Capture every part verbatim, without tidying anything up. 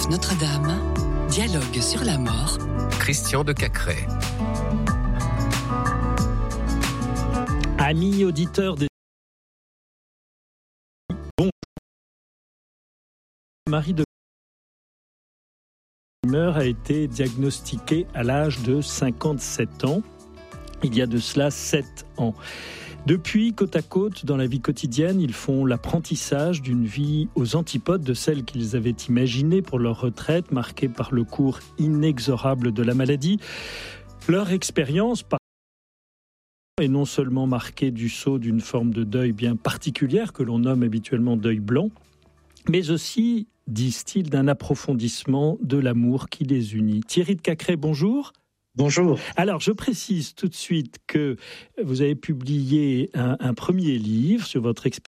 F Notre-Dame, dialogue sur la mort. Christian de Cacré. Amis auditeurs des... Bonjour. Marie de Meurt a été diagnostiquée à l'âge de cinquante-sept ans. Il y a de cela sept ans. Depuis, côte à côte, dans la vie quotidienne, ils font l'apprentissage d'une vie aux antipodes de celle qu'ils avaient imaginée pour leur retraite, marquée par le cours inexorable de la maladie. Leur expérience est non seulement marquée du sceau d'une forme de deuil bien particulière, que l'on nomme habituellement deuil blanc, mais aussi, disent-ils, d'un approfondissement de l'amour qui les unit. Thierry de Cacré, bonjour. Bonjour. Alors, je précise tout de suite que vous avez publié un, un premier livre sur votre expérience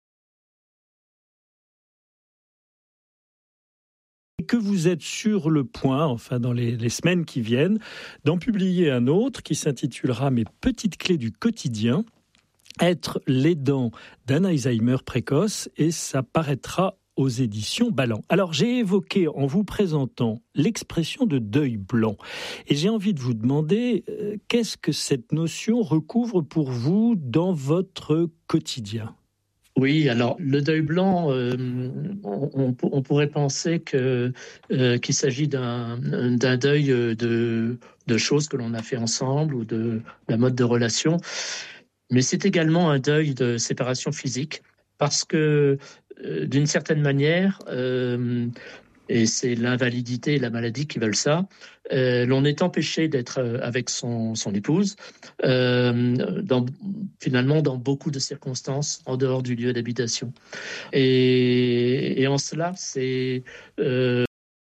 et que vous êtes sur le point, enfin dans les, les semaines qui viennent, d'en publier un autre qui s'intitulera « Mes petites clés du quotidien ». Être l'aidant d'un Alzheimer précoce, et ça paraîtra aux éditions Ballant. Alors, j'ai évoqué en vous présentant l'expression de deuil blanc. Et j'ai envie de vous demander, euh, qu'est-ce que cette notion recouvre pour vous dans votre quotidien ? Oui, alors le deuil blanc, euh, on, on pourrait penser que, euh, qu'il s'agit d'un, d'un deuil de, de choses que l'on a fait ensemble ou de la mode de relation. Mais c'est également un deuil de séparation physique parce que euh, d'une certaine manière, euh, et c'est l'invalidité et la maladie qui veulent ça, euh, l'on est empêché d'être avec son, son épouse, euh, dans, finalement dans beaucoup de circonstances en dehors du lieu d'habitation. Et, et en cela, c'est euh,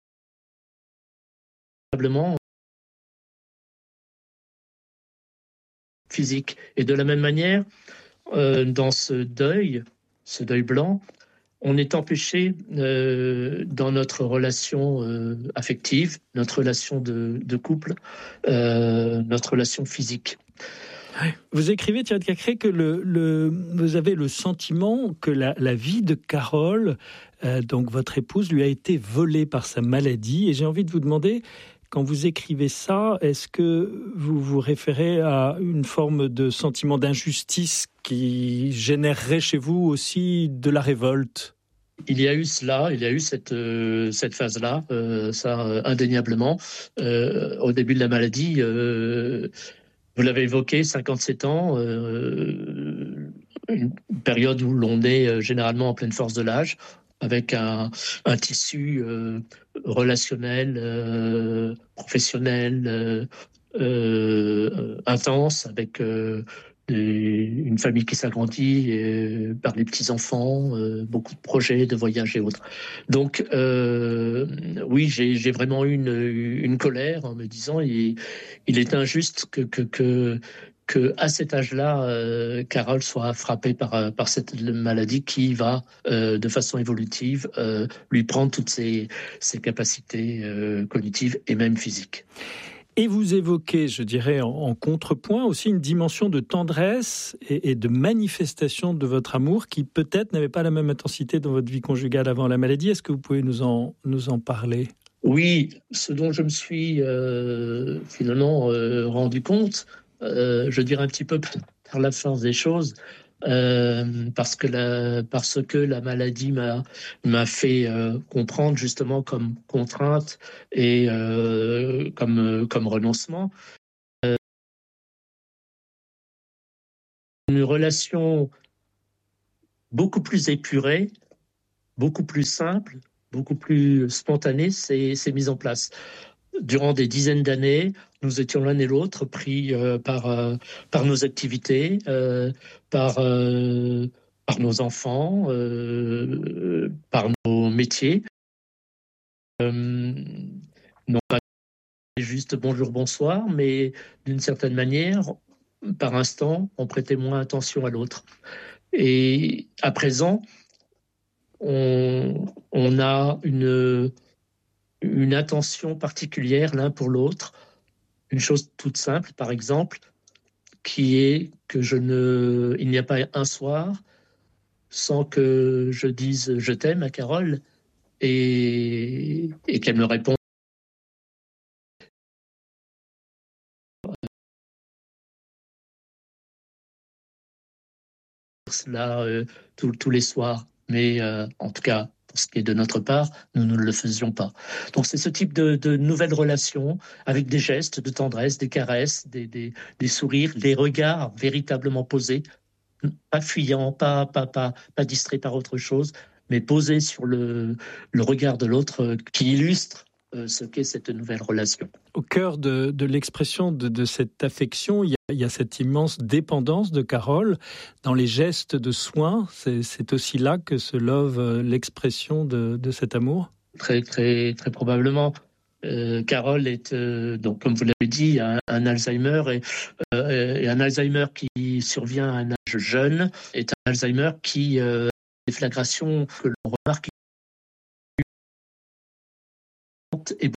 probablement physique. Et de la même manière, euh, dans ce deuil, ce deuil blanc, on est empêché euh, dans notre relation euh, affective, notre relation de, de couple, euh, notre relation physique. Vous écrivez, Thierry de Cacré, que le, le, vous avez le sentiment que la, la vie de Carole, euh, donc votre épouse, lui a été volée par sa maladie. Et j'ai envie de vous demander, quand vous écrivez ça, est-ce que vous vous référez à une forme de sentiment d'injustice qui générerait chez vous aussi de la révolte ? Il y a eu cela, il y a eu cette, euh, cette phase-là, euh, ça euh, indéniablement. Euh, au début de la maladie, euh, vous l'avez évoqué, cinquante-sept ans, euh, une période où l'on est généralement en pleine force de l'âge, avec un, un tissu euh, relationnel, euh, professionnel, euh, euh, intense, avec euh, des, une famille qui s'agrandit et, par les petits-enfants, euh, beaucoup de projets, de voyages et autres. Donc, euh, oui, j'ai, j'ai vraiment eu une, une colère en me disant il, il est injuste que... que, que que à cet âge-là, euh, Carole soit frappée par, par cette maladie qui va, euh, de façon évolutive, euh, lui prendre toutes ses, ses capacités euh, cognitives et même physiques. Et vous évoquez, je dirais, en, en contrepoint aussi une dimension de tendresse et, et de manifestation de votre amour qui peut-être n'avait pas la même intensité dans votre vie conjugale avant la maladie. Est-ce que vous pouvez nous en, nous en parler ? Oui, ce dont je me suis euh, finalement euh, rendu compte, Euh, je dirais un petit peu par la force des choses, euh, parce que la, parce que la maladie m'a, m'a fait euh, comprendre justement comme contrainte et euh, comme, comme renoncement. Euh, une relation beaucoup plus épurée, beaucoup plus simple, beaucoup plus spontanée s'est, s'est mise en place. Durant des dizaines d'années, nous étions l'un et l'autre pris euh, par, euh, par nos activités, euh, par, euh, par nos enfants, euh, par nos métiers. Euh, non pas juste bonjour, bonsoir, mais d'une certaine manière, par instant, on prêtait moins attention à l'autre. Et à présent, on, on a une, une attention particulière l'un pour l'autre. Une chose toute simple, par exemple, qui est que je ne, il n'y a pas un soir sans que je dise je t'aime à Carole et, et et qu'elle me répond cela euh, tous les soirs. Mais euh, en tout cas, pour ce qui est de notre part, nous ne le faisions pas. Donc c'est ce type de, de nouvelles relations avec des gestes de tendresse, des caresses, des, des, des sourires, des regards véritablement posés, pas fuyants, pas, pas, pas, pas distraits par autre chose, mais posés sur le, le regard de l'autre euh, qui illustre euh, ce qu'est cette nouvelle relation. Au cœur de, de l'expression de, de cette affection, il y, a, il y a cette immense dépendance de Carole dans les gestes de soins. C'est, c'est aussi là que se love l'expression de, de cet amour. Très, très, très probablement. Euh, Carole est, euh, donc, comme vous l'avez dit, un, un Alzheimer et, euh, et un Alzheimer qui survient à un âge jeune est un Alzheimer qui, euh, déflagration que l'on remarque, et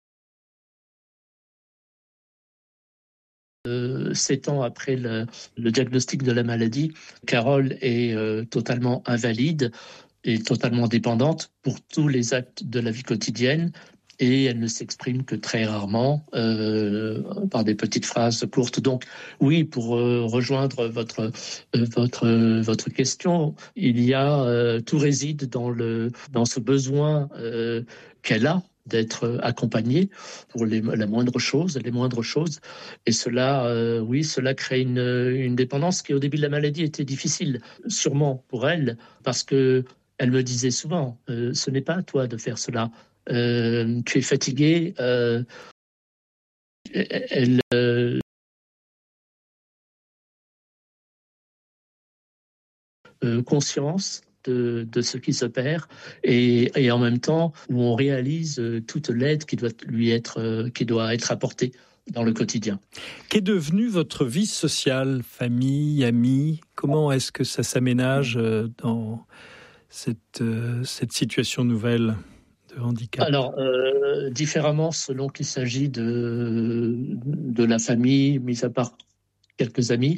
Euh, sept ans après le, le diagnostic de la maladie, Carole est euh, totalement invalide et totalement dépendante pour tous les actes de la vie quotidienne et elle ne s'exprime que très rarement euh, par des petites phrases courtes. Donc oui, pour euh, rejoindre votre, euh, votre, euh, votre question, il y a euh, tout réside dans, le, dans ce besoin euh, qu'elle a d'être accompagnée pour les, la moindre chose, les moindres choses. Et cela, euh, oui, cela crée une, une dépendance qui, au début de la maladie, était difficile, sûrement pour elle, parce que elle me disait souvent, euh, ce n'est pas à toi de faire cela. Euh, tu es fatiguée. Euh, elle euh, euh, conscience De, de ce qui se perd et, et en même temps où on réalise euh, toute l'aide qui doit lui être euh, qui doit être apportée dans le quotidien. Qu'est devenue votre vie sociale, famille, amis ? Comment est-ce que ça s'aménage euh, dans cette, euh, cette situation nouvelle de handicap ? Alors, euh, différemment selon qu'il s'agit de, de la famille, mis à part quelques amis,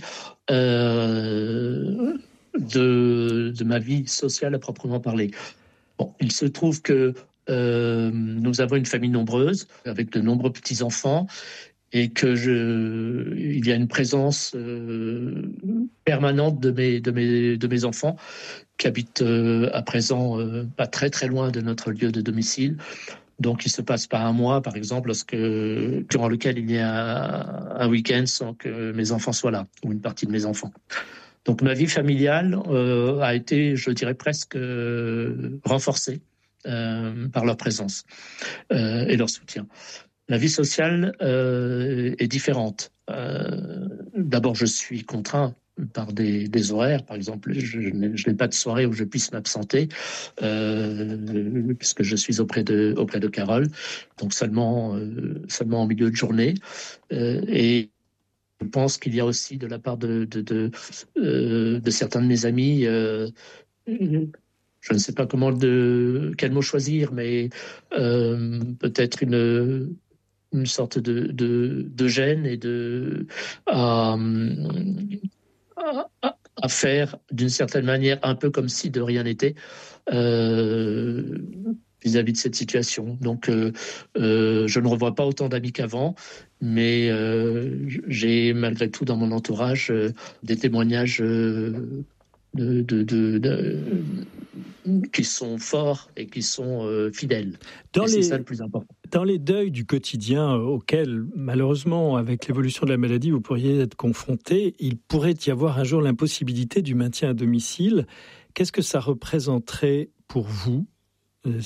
euh, De, de ma vie sociale à proprement parler. Bon, il se trouve que euh, nous avons une famille nombreuse, avec de nombreux petits-enfants, et que je, il y a une présence euh, permanente de mes, de, mes, de mes enfants, qui habitent euh, à présent euh, pas très très loin de notre lieu de domicile. Donc il ne se passe pas un mois, par exemple, lorsque, durant lequel il y a un week-end sans que mes enfants soient là, ou une partie de mes enfants. Donc ma vie familiale euh, a été, je dirais, presque euh, renforcée euh, par leur présence euh, et leur soutien. La vie sociale euh, est différente. Euh, d'abord, je suis contraint par des, des horaires. Par exemple, je, je, n'ai, je n'ai pas de soirée où je puisse m'absenter euh, puisque je suis auprès de, auprès de Carole, donc seulement, euh, seulement en milieu de journée. Euh, et je pense qu'il y a aussi de la part de, de, de, euh, de certains de mes amis, euh, je ne sais pas comment de, quel mot choisir, mais euh, peut-être une, une sorte de, de, de gêne et de à, à, à faire d'une certaine manière un peu comme si de rien n'était. Euh, vis-à-vis de cette situation. Donc, euh, euh, je ne revois pas autant d'amis qu'avant, mais euh, j'ai malgré tout dans mon entourage euh, des témoignages euh, de, de, de, de, qui sont forts et qui sont euh, fidèles. Dans et les... c'est ça le plus important. Dans les deuils du quotidien auxquels, malheureusement, avec l'évolution de la maladie, vous pourriez être confronté, il pourrait y avoir un jour l'impossibilité du maintien à domicile. Qu'est-ce que ça représenterait pour vous